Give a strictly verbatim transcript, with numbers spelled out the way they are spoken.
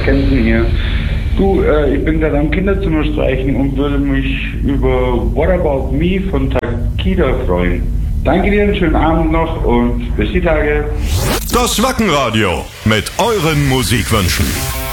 Kempten hier. Du, äh, ich bin gerade am Kinderzimmer streichen und würde mich über What About Me von Takida freuen. Danke dir, einen schönen Abend noch und bis die Tage. Das Wackenradio mit euren Musikwünschen.